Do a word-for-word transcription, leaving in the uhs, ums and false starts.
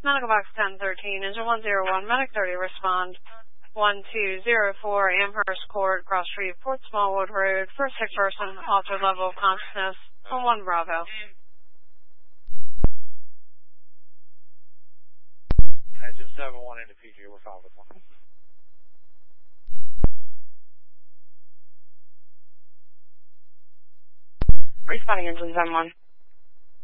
Medical box ten thirteen, engine one zero one, medic thirty, respond one two zero four, Amherst Court, Cross Street, Port Smallwood Road, first sick person, altered level of consciousness, on one Bravo. Engine seven one into P G, we're following with one. Responding engine seven one.